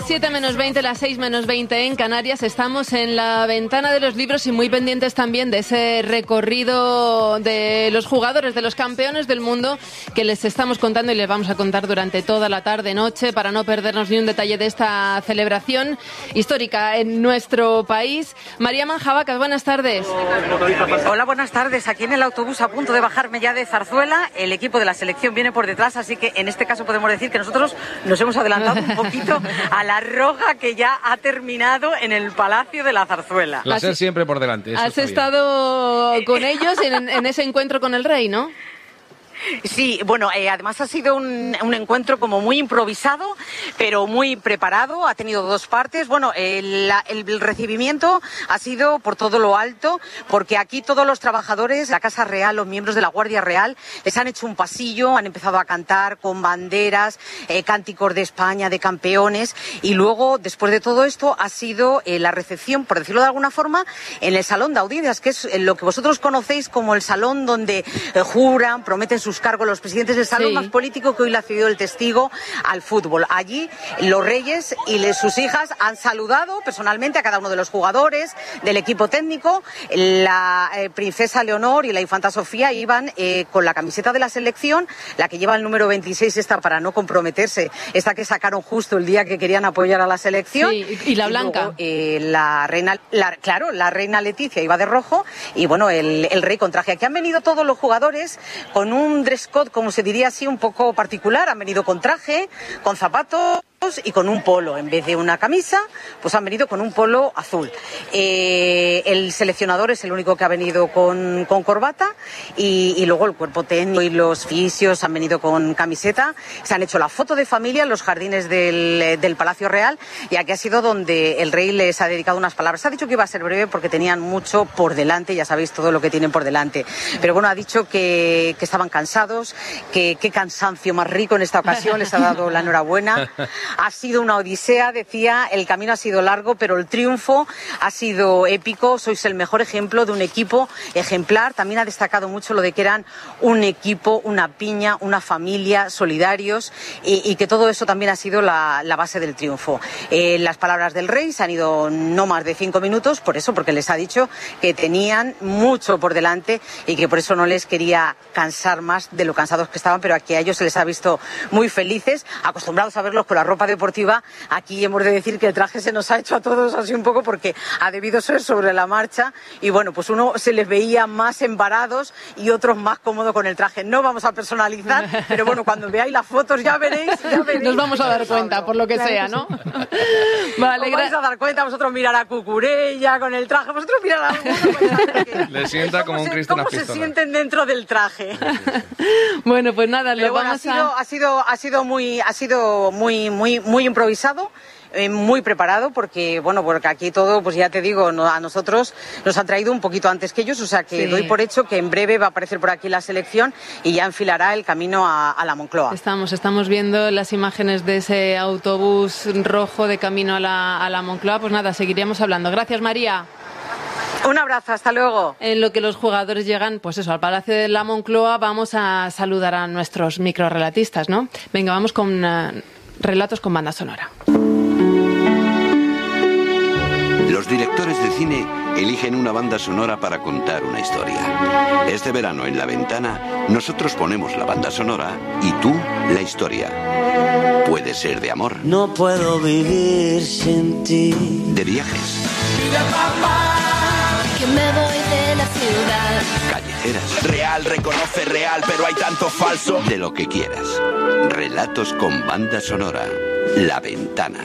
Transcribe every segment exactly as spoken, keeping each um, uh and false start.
siete menos veinte, las seis menos veinte en Canarias. Estamos en la ventana de los libros y muy pendientes también de ese recorrido de los jugadores, de los campeones del mundo que les estamos contando y les vamos a contar durante toda la tarde, noche, para no perdernos ni un detalle de esta celebración histórica en nuestro país. María Manjabacas, buenas tardes. Hola, buenas tardes. Aquí en el autobús, a punto de bajarme ya de Zarzuela, el equipo de la selección viene por detrás, así que en este caso podemos decir que nosotros nos hemos adelantado un poquito a la roja que ya ha terminado en el Palacio de la Zarzuela. Placer siempre por delante. Has estado con ellos en, en ese encuentro con el rey, ¿no? Sí, bueno, eh, además ha sido un, un encuentro como muy improvisado, pero muy preparado, ha tenido dos partes. Bueno, el, el recibimiento ha sido por todo lo alto, porque aquí todos los trabajadores, la Casa Real, los miembros de la Guardia Real, les han hecho un pasillo, han empezado a cantar con banderas, eh, cánticos de España, de campeones, y luego, después de todo esto, ha sido eh, la recepción, por decirlo de alguna forma, en el Salón de Audiencias, que es lo que vosotros conocéis como el salón donde eh, juran, prometen sus cargos los presidentes, del salón sí. más político que hoy le ha cedido el testigo al fútbol. Allí los reyes y les, sus hijas han saludado personalmente a cada uno de los jugadores, del equipo técnico. La eh, princesa Leonor y la infanta Sofía iban eh, con la camiseta de la selección, la que lleva el número veintiséis, esta para no comprometerse, esta que sacaron justo el día que querían apoyar a la selección. Sí, y la blanca. Y luego, eh, la reina, la, claro, la reina Leticia iba de rojo y bueno, el, el rey con traje. Aquí han venido todos los jugadores con un dress code, como se diría así, un poco particular. Han venido con traje, con zapatos y con un polo. En vez de una camisa, pues han venido con un polo azul. Eh, el seleccionador es el único que ha venido con, con corbata y, y luego el cuerpo técnico y los fisios han venido con camiseta. Se han hecho la foto de familia en los jardines del, del Palacio Real y aquí ha sido donde el rey les ha dedicado unas palabras. Ha dicho que iba a ser breve porque tenían mucho por delante, ya sabéis todo lo que tienen por delante. Pero bueno, ha dicho que, que estaban cansados, que qué cansancio más rico en esta ocasión, les ha dado la enhorabuena. Ha sido una odisea, decía, el camino ha sido largo, pero el triunfo ha sido épico. Sois el mejor ejemplo de un equipo ejemplar. También ha destacado mucho lo de que eran un equipo, una piña, una familia, solidarios, y, y que todo eso también ha sido la, la base del triunfo. Eh, las palabras del rey se han ido no más de cinco minutos, por eso, porque les ha dicho que tenían mucho por delante y que por eso no les quería cansar más de lo cansados que estaban, pero aquí a ellos se les ha visto muy felices, acostumbrados a verlos con la ropa deportiva. Aquí hemos de decir que el traje se nos ha hecho a todos así un poco porque ha debido ser sobre la marcha y bueno, pues uno se les veía más embarados y otros más cómodos con el traje. No vamos a personalizar, pero bueno, cuando veáis las fotos ya veréis, ya veréis. Nos vamos a dar cuenta, por lo que claro sea, que ¿no? Vale, os vais a dar cuenta, vosotros mirar a Cucurella con el traje, vosotros mirar a alguno. Le sienta como un Cristo. ¿Cómo se sienten dentro del traje? Bueno, pues nada, lo bueno, vamos ha sido, a... ha sido, ha sido muy, ha sido muy, muy, muy improvisado. Eh, muy preparado porque, bueno, porque aquí todo, pues ya te digo, no, a nosotros nos han traído un poquito antes que ellos, o sea que sí. doy por hecho que en breve va a aparecer por aquí la selección y ya enfilará el camino a, a la Moncloa. Estamos, estamos viendo las imágenes de ese autobús rojo de camino a la, a la Moncloa, pues nada, seguiríamos hablando. Gracias, María. Un abrazo, hasta luego. En lo que los jugadores llegan, pues eso, al Palacio de la Moncloa, vamos a saludar a nuestros microrelatistas, ¿no? Venga, vamos con uh, relatos con banda sonora. Los directores de cine eligen una banda sonora para contar una historia. Este verano en La Ventana, nosotros ponemos la banda sonora y tú la historia. Puede ser de amor. No puedo vivir sin ti. De viajes. Dile a papá que me voy de la ciudad. Callejeras. Real, reconoce real, pero hay tanto falso. De lo que quieras. Relatos con banda sonora. La Ventana.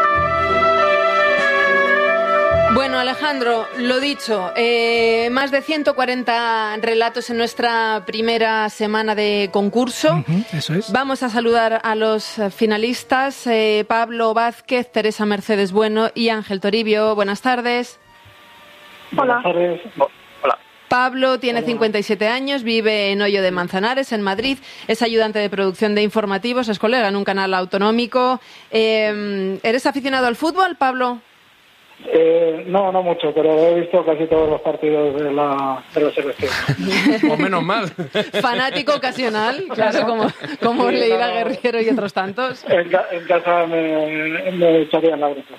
Bueno, Alejandro, lo dicho, eh, más de ciento cuarenta relatos en nuestra primera semana de concurso. Uh-huh, eso es. Vamos a saludar a los finalistas, eh, Pablo Vázquez, Teresa Mercedes Bueno y Ángel Toribio. Buenas tardes. Hola. Buenas tardes. Hola. Pablo tiene cincuenta y siete años, vive en Hoyo de Manzanares, en Madrid, es ayudante de producción de informativos, es colega en un canal autonómico. Eh, ¿Eres aficionado al fútbol, Pablo? Eh, no, no mucho, pero he visto casi todos los partidos de la, de la selección. Pues menos mal. Fanático ocasional, claro, como, como Sí, Leila no. Guerriero y otros tantos. En, ca- en casa me, me echarían la brisa.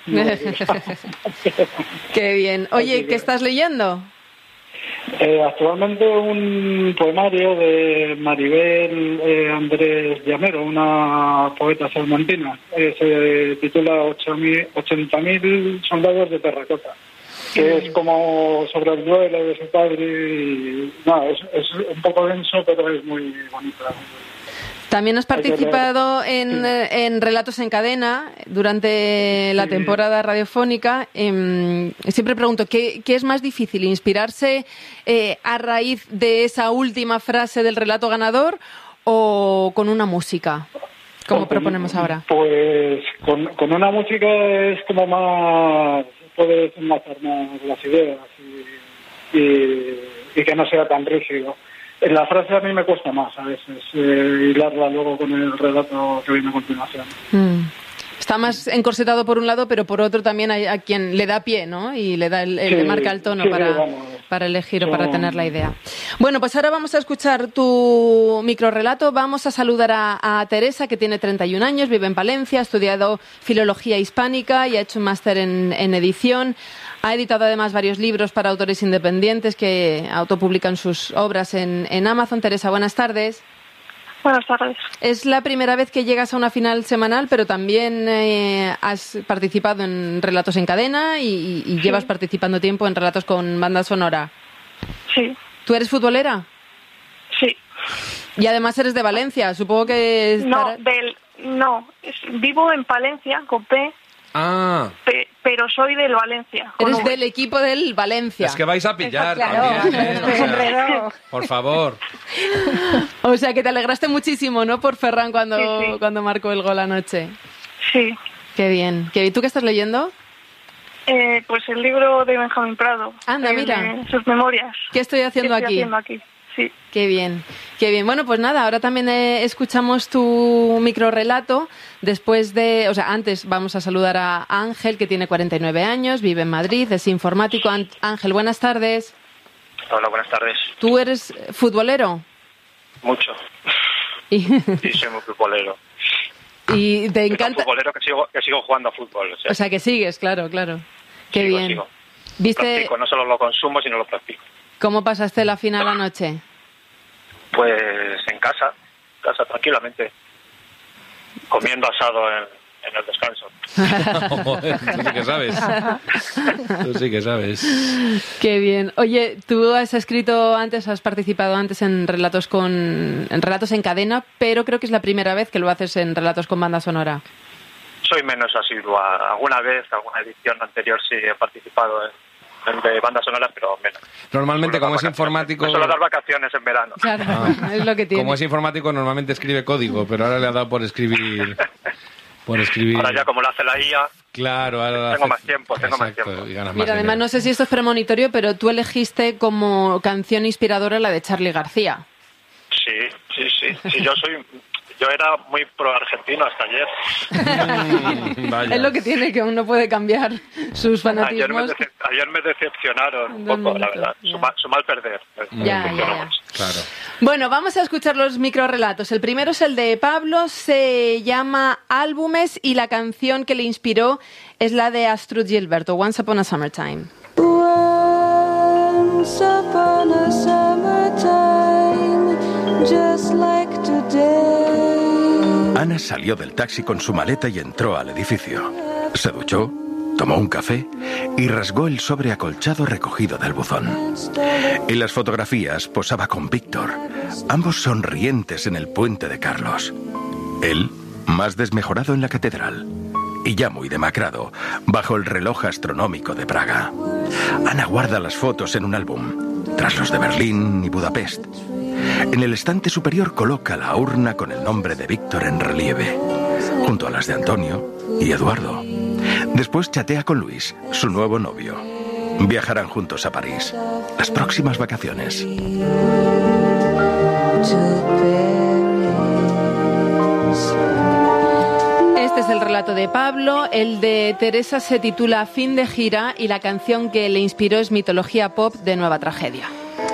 Qué bien. Oye, Así que- ¿qué estás leyendo? Eh, actualmente un poemario de Maribel eh, Andrés Llamero, una poeta salmantina. Eh, se titula ochenta mil soldados de terracota, que es como sobre el duelo de su padre. Y, no, es, es un poco denso, pero es muy bonito. También has Hay que participado en, Sí. eh, en Relatos en Cadena durante la Sí. temporada radiofónica. Em, siempre pregunto, ¿qué, qué es más difícil? ¿Inspirarse eh, a raíz de esa última frase del relato ganador o con una música? Como Con- proponemos ahora. Pues con, con una música es como más, puedes enlazar más las ideas y, y, y que no sea tan rígido. En la frase a mí me cuesta más a veces eh, hilarla luego con el relato que viene a continuación. Mm. Está más encorsetado por un lado, pero por otro también hay a quien le da pie, ¿no? Y le da el, el- Sí, le marca el tono sí, para, vamos. para elegir o Son- para tener la idea. Bueno, pues ahora vamos a escuchar tu microrrelato. Vamos a saludar a, a Teresa, que tiene treinta y un años, vive en Palencia, ha estudiado filología hispánica y ha hecho un máster en, en edición. Ha editado además varios libros para autores independientes que autopublican sus obras en, en Amazon. Teresa, buenas tardes. Buenas tardes. Es la primera vez que llegas a una final semanal, pero también eh, has participado en Relatos en Cadena y, y- y Sí. llevas participando tiempo en Relatos con banda sonora. Sí, ¿Tú eres futbolera? sí. Y además eres de Valencia, supongo que... No, estará- del, no, es- vivo en Palencia, con P, Ah, pe- pero soy del Valencia. con Eres V. del equipo del Valencia. es que vais a pillar Claro, también, ¿eh? este O sea, enredo. por favor. O sea, que te alegraste muchísimo, ¿no? Por Ferran cuando, Sí, sí. cuando marcó el gol anoche. Sí, Qué bien. ¿Qué, ¿Y tú qué estás leyendo? eh, pues el libro de Benjamín Prado. Anda, el mira. de sus memorias. ¿Qué estoy haciendo ¿Qué estoy aquí? haciendo aquí? Sí. Qué bien, qué bien. Bueno, pues nada, ahora también eh, escuchamos tu microrrelato. Después de, o sea, antes vamos a saludar a Ángel, que tiene cuarenta y nueve años, vive en Madrid, es informático. Án- Ángel, buenas tardes. Hola, buenas tardes. ¿Tú eres futbolero? Mucho. Y, Sí, soy muy futbolero. y te Soy tan encanta... futbolero que sigo, que sigo jugando a fútbol. O sea, O sea, que sigues, claro, claro. Qué sigo, bien. sigo. ¿Viste Practico, no solo lo consumo, sino lo practico. cómo pasaste la final anoche? Pues en casa, en casa tranquilamente, comiendo asado en, en el descanso. Joder, tú sí que sabes. Tú sí que sabes. Qué bien. Oye, tú has escrito antes, has participado antes en relatos con en relatos en cadena, pero creo que es la primera vez que lo haces en relatos con banda sonora. Soy menos asidua. Alguna vez, alguna edición anterior sí he participado en, en de bandas sonoras, pero menos. Normalmente, Suelo como dar es vacaciones. informático... Me suelo dar vacaciones en verano. Claro, es lo que tiene. Como es informático, normalmente escribe código, pero ahora le ha dado por escribir... Por escribir... Ahora ya como lo hace la I A, Claro, ahora Tengo hace- más tiempo, tengo más Exacto, tiempo. y ganas más Mira, además dinero. no sé si esto es premonitorio, pero tú elegiste como canción inspiradora la de Charly García. sí, sí, sí. sí yo soy... Yo era muy pro argentino hasta ayer. Mm, vaya. Es lo que tiene, que uno puede cambiar sus Ayer me, fanatismos. decep- ayer me decepcionaron un Dos poco, la minutos, verdad. ya. Su, ma- su mal perder. Me Ya, decepcionó ya, ya. mucho. Claro. Bueno, vamos a escuchar los microrelatos. El primero es el de Pablo, se llama Álbumes y la canción que le inspiró es la de Astrud Gilberto, Once Upon a Summertime. Once upon a summertime, just like today. Ana salió del taxi con su maleta y entró al edificio. Se duchó, tomó un café y rasgó el sobre acolchado recogido del buzón. En las fotografías posaba con Víctor, ambos sonrientes en el puente de Carlos. Él, más desmejorado en la catedral, y ya muy demacrado, bajo el reloj astronómico de Praga. Ana guarda las fotos en un álbum, tras los de Berlín y Budapest. En el estante superior coloca la urna con el nombre de Víctor en relieve, junto a las de Antonio y Eduardo. Después chatea con Luis, su nuevo novio. Viajarán juntos a París, las próximas vacaciones. Este Este es el relato de Pablo. El de Teresa se titula Fin de gira y la canción que le inspiró es Mitología Pop de Nueva Tragedia.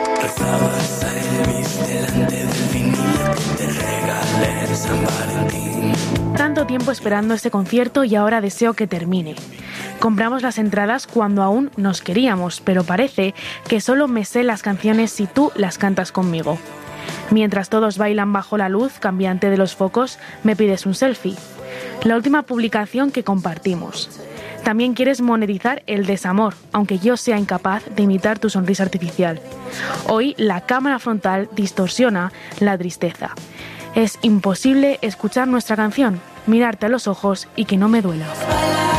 Tanto tiempo esperando este concierto y ahora deseo que termine. Compramos las entradas cuando aún nos queríamos, pero parece que solo me sé las canciones si tú las cantas conmigo. Mientras todos bailan bajo la luz cambiante de los focos, me pides un selfie. La última publicación que compartimos. También quieres monetizar el desamor, aunque yo sea incapaz de imitar tu sonrisa artificial. Hoy la cámara frontal distorsiona la tristeza. Es imposible escuchar nuestra canción, mirarte a los ojos y que no me duela.